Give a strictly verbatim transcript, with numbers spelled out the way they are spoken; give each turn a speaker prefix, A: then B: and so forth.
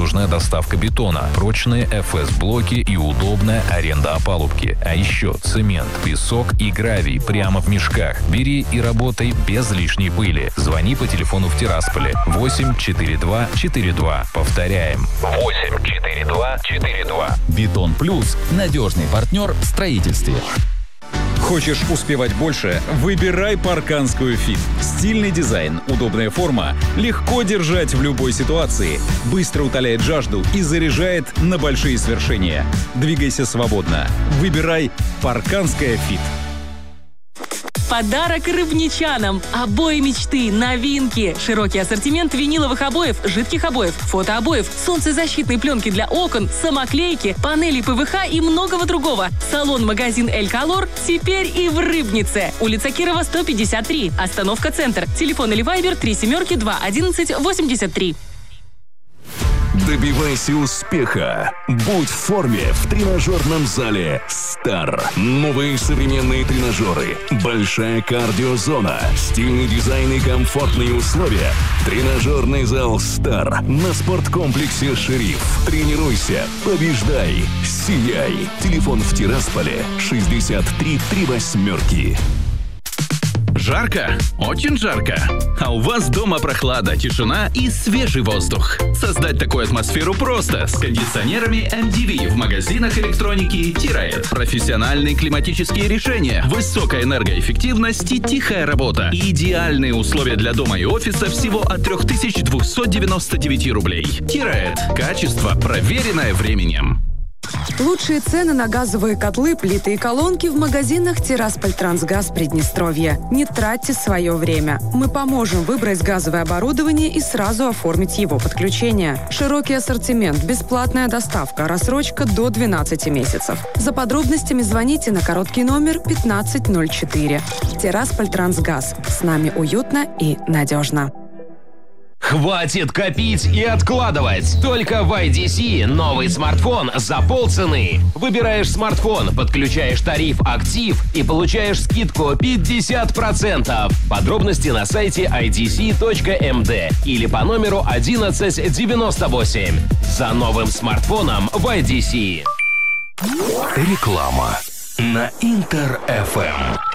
A: надежная доставка бетона, прочные эф эс-блоки и удобная аренда опалубки. А еще цемент, песок и гравий прямо в мешках. Бери и работай без лишней пыли. Звони по телефону в Тирасполе восемь четыре два четыре два. Повторяем. восемь четыре два четыре два.
B: Бетон Плюс – надежный партнер в строительстве.
C: Хочешь успевать больше? Выбирай Парканскую Fit. Стильный дизайн, удобная форма, легко держать в любой ситуации, быстро утоляет жажду и заряжает на большие свершения. Двигайся свободно. Выбирай Парканская Fit.
D: Подарок рыбничанам. Обои мечты, новинки. Широкий ассортимент виниловых обоев, жидких обоев, фотообоев, солнцезащитной пленки для окон, самоклейки, панелей пэ вэ ха и многого другого. Салон-магазин «Эль Колор» теперь и в Рыбнице. Улица Кирова, сто пятьдесят три. Остановка «Центр». Телефон или вайбер три семерки два одиннадцать восемьдесят три.
E: Добивайся успеха. Будь в форме в тренажерном зале «Стар». Новые современные тренажеры, большая кардиозона, стильный дизайн и комфортные условия. Тренажерный зал «Стар» на спорткомплексе «Шериф». Тренируйся, побеждай, сияй. Телефон в Тирасполе шестьдесят три три восьмерки.
F: Жарко? Очень жарко. А у вас дома прохлада, тишина и свежий воздух. Создать такую атмосферу просто с кондиционерами эм ди ви в магазинах электроники Тираэд. Профессиональные климатические решения, высокая энергоэффективность и тихая работа. Идеальные условия для дома и офиса всего от три тысячи двести девяносто девять рублей. Тираэд. Качество, проверенное временем.
G: Лучшие цены на газовые котлы, плиты и колонки в магазинах «Тирасполь-Трансгаз» Приднестровье. Не тратьте свое время. Мы поможем выбрать газовое оборудование и сразу оформить его подключение. Широкий ассортимент, бесплатная доставка, рассрочка до двенадцати месяцев. За подробностями звоните на короткий номер пятнадцать ноль четыре. «Тирасполь-Трансгаз». С нами уютно и надежно.
H: Хватит копить и откладывать! Только в ай ди си новый смартфон за полцены. Выбираешь смартфон, подключаешь тариф «Актив» и получаешь скидку пятьдесят процентов. Подробности на сайте ай ди си точка эм дэ или по номеру одиннадцать девяносто восемь. За новым смартфоном в ай ди си.
E: Реклама на Интер эф эм.